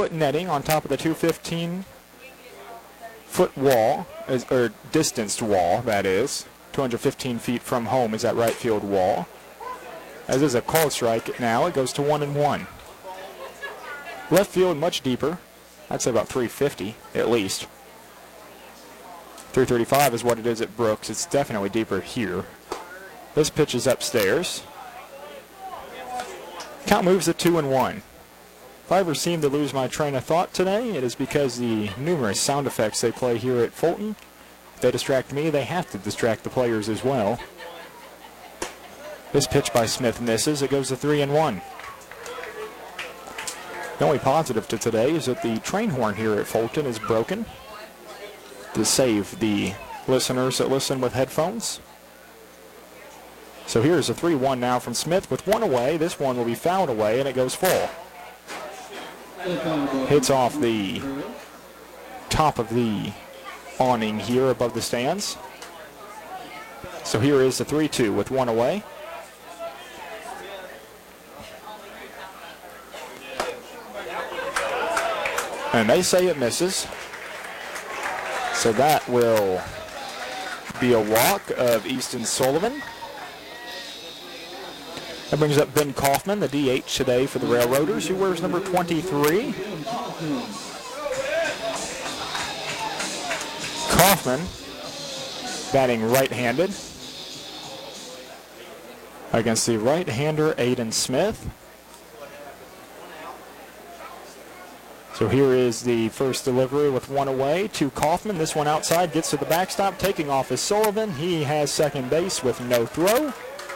2-foot netting on top of the 215-foot wall, or distanced wall, that is. 215 feet from home is that right field wall. As is a called strike now, it goes to 1-1. Left field much deeper. I'd say about 350 at least. 335 is what it is at Brooks. It's definitely deeper here. This pitch is upstairs. Count moves to 2-1. If I ever seem to lose my train of thought today, it is because the numerous sound effects they play here at Fulton, if they distract me, they have to distract the players as well. This pitch by Smith misses. It goes to 3-1. The only positive to today is that the train horn here at Fulton is broken to save the listeners that listen with headphones. So here's a 3-1 now from Smith with one away. This one will be fouled away, and it goes full. Hits off the top of the awning here above the stands. So here is the 3-2 with one away. And they say it misses. So that will be a walk of Easton Sullivan. That brings up Ben Kaufman, the DH today for the Railroaders, who wears number 23. Kaufman batting right-handed against the right-hander Aiden Smith. So here is the first delivery with one away to Kaufman. This one outside, gets to the backstop, taking off is Sullivan. He has second base with no throw.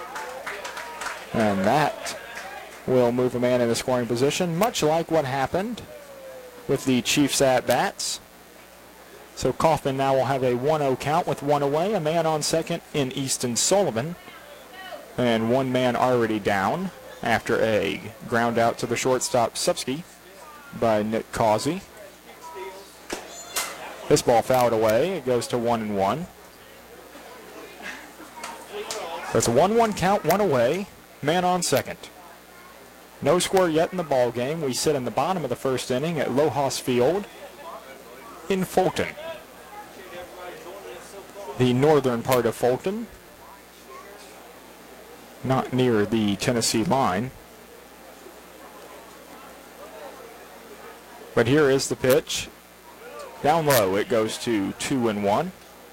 And that will move a man in the scoring position, much like what happened with the Chiefs at-bats. So Kaufman now will have a 1-0 count with one away, a man on second in Easton Sullivan, and one man already down after a ground out to the shortstop Supsky by Nick Causey. This ball fouled away. It goes to 1-1. That's a 1-1 count, one away, man on second. No score yet in the ball game. We sit in the bottom of the first inning at Lojas Field in Fulton, the northern part of Fulton, not near the Tennessee line. But here is the pitch. Down low, it goes to 2-1.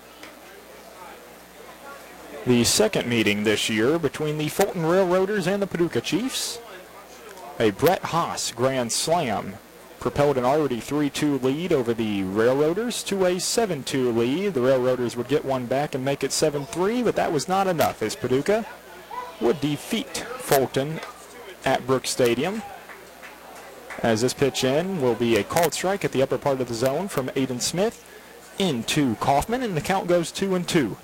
The second meeting this year between the Fulton Railroaders and the Paducah Chiefs. A Brett Haas grand slam propelled an already 3-2 lead over the Railroaders to a 7-2 lead. The Railroaders would get one back and make it 7-3, but that was not enough as Paducah would defeat Fulton at Brooks Stadium. As this pitch in will be a called strike at the upper part of the zone from Aiden Smith into Kaufman, and the count goes 2-2.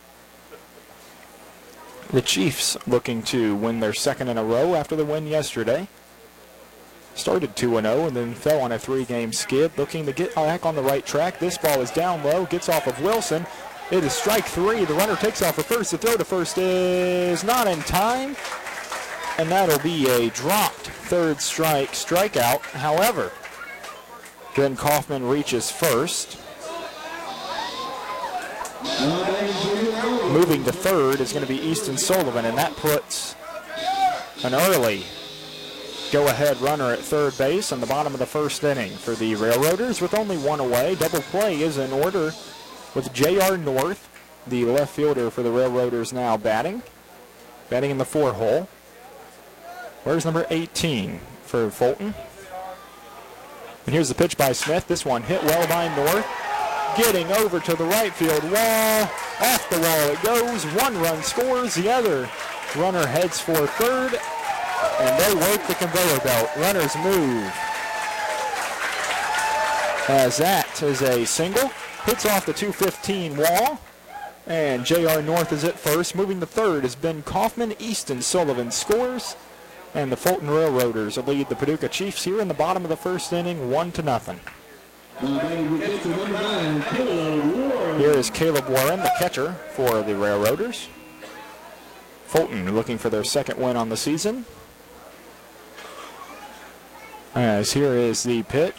The Chiefs looking to win their second in a row after the win yesterday. Started 2-0 and then fell on a 3-game skid, looking to get back on the right track. This ball is down low, gets off of Wilson. It is strike three. The runner takes off at first. The throw to first is not in time, and that'll be a dropped third strikeout. However, Ben Kaufman reaches first. Moving to third is going to be Easton Sullivan, and that puts an early go-ahead runner at third base on the bottom of the first inning for the Railroaders with only one away. Double play is in order with J.R. North, the left fielder for the Railroaders, now batting in the 4-hole. Where's number 18 for Fulton? And here's the pitch by Smith. This one hit well by North. Getting over to the right field wall. Off the wall it goes. One run scores. The other runner heads for third. And they work the conveyor belt. Runners move. As that is a single. Hits off the 215 wall. And J.R. North is at first. Moving to third is Ben Kaufman. Easton Sullivan scores. And the Fulton Railroaders will lead the Paducah Chiefs here in the bottom of the first inning, 1-0. Here is Caleb Warren, the catcher for the Railroaders. Fulton looking for their second win on the season. As here is the pitch.